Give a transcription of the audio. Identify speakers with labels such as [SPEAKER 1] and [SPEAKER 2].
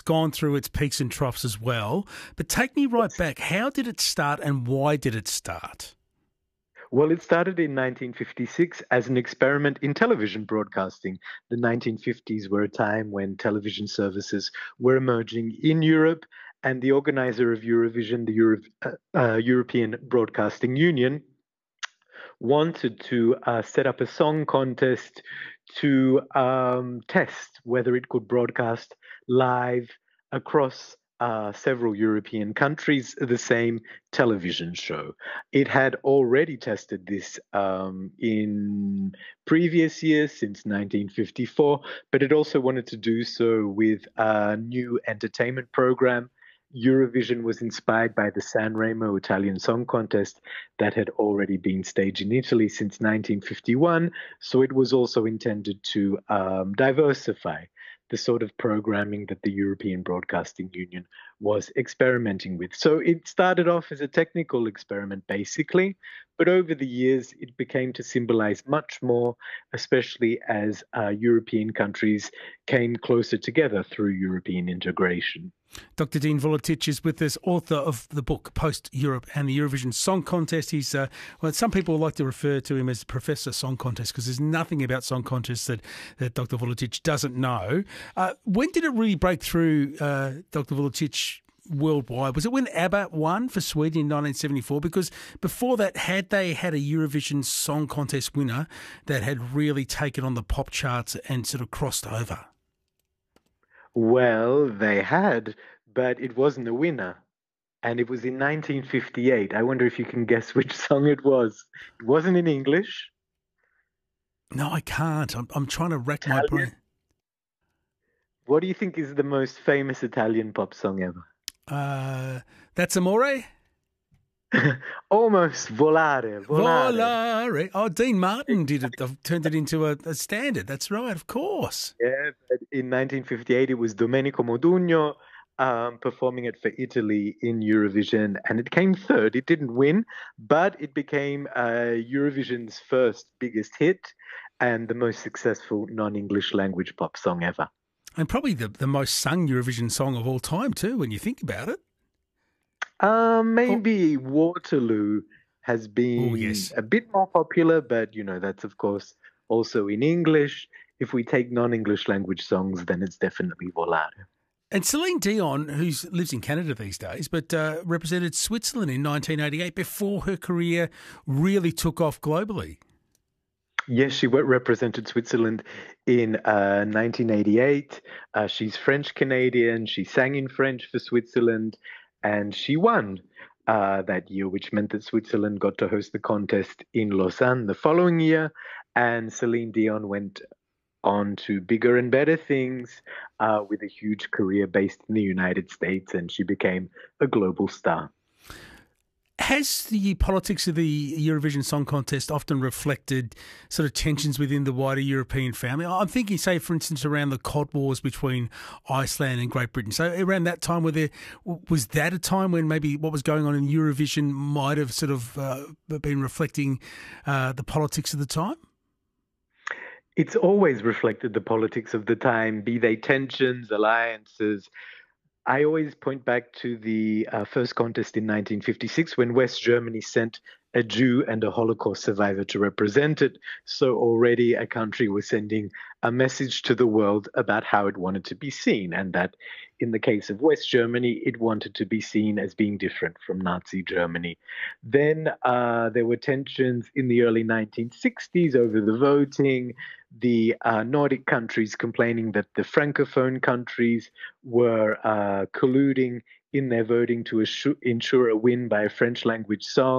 [SPEAKER 1] gone through its peaks and troughs as well. But take me right back. How did it start and why did it start?
[SPEAKER 2] Well, it started in 1956 as an experiment in television broadcasting. The 1950s were a time when television services were emerging in Europe, and the organizer of Eurovision, the European Broadcasting Union, wanted to set up a song contest to test whether it could broadcast live across several European countries the same television show. It had already tested this in previous years, since 1954, but it also wanted to do so with a new entertainment program. Eurovision was inspired by the Sanremo Italian Song Contest that had already been staged in Italy since 1951. So it was also intended to diversify the sort of programming that the European Broadcasting Union was experimenting with. So it started off as a technical experiment, basically, but over the years it became to symbolize much more, especially as European countries came closer together through European integration.
[SPEAKER 1] Dr. Dean Vuletic is with us, author of the book Post-Europe and the Eurovision Song Contest. He's, well, some people like to refer to him as Professor Song Contest because there's nothing about song contests that Dr. Vuletic doesn't know. When did it really break through, Dr. Vuletic, worldwide? Was it when ABBA won for Sweden in 1974? Because before that, had they had a Eurovision Song Contest winner that had really taken on the pop charts and sort of crossed over?
[SPEAKER 2] Well, they had, but it wasn't a winner. And it was in 1958. I wonder if you can guess which song it was. It wasn't in English.
[SPEAKER 1] No, I can't. I'm trying to rack my brain.
[SPEAKER 2] What do you think is the most famous Italian pop song ever?
[SPEAKER 1] That's Amore?
[SPEAKER 2] Almost. Volare.
[SPEAKER 1] Volare. Oh, Dean Martin did it. I've turned it into a standard. That's right, of course.
[SPEAKER 2] Yeah, but in 1958 it was Domenico Modugno performing it for Italy in Eurovision, and it came third. It didn't win, but it became Eurovision's first biggest hit and the most successful non-English language pop song ever.
[SPEAKER 1] And probably the most sung Eurovision song of all time too, when you think about it.
[SPEAKER 2] Maybe Waterloo has been a bit more popular, but, you know, that's, of course, also in English. If we take non-English language songs, then it's definitely Volare.
[SPEAKER 1] And Celine Dion, who lives in Canada these days, but represented Switzerland in 1988 before her career really took off globally.
[SPEAKER 2] Yes, she represented Switzerland in 1988. She's French-Canadian. She sang in French for Switzerland, and she won that year, which meant that Switzerland got to host the contest in Lausanne the following year. And Celine Dion went on to bigger and better things with a huge career based in the United States, and she became a global star.
[SPEAKER 1] Has the politics of the Eurovision Song Contest often reflected sort of tensions within the wider European family? I'm thinking, say, for instance, around the Cod Wars between Iceland and Great Britain. So around that time, was that a time when maybe what was going on in Eurovision might have sort of been reflecting the politics of the time?
[SPEAKER 2] It's always reflected the politics of the time, be they tensions, alliances. I always point back to the first contest in 1956 when West Germany sent a Jew and a Holocaust survivor to represent it. So already a country was sending a message to the world about how it wanted to be seen, and that in the case of West Germany, it wanted to be seen as being different from Nazi Germany. Then there were tensions in the early 1960s over the voting, the Nordic countries complaining that the Francophone countries were colluding in their voting to ensure a win by a French language song.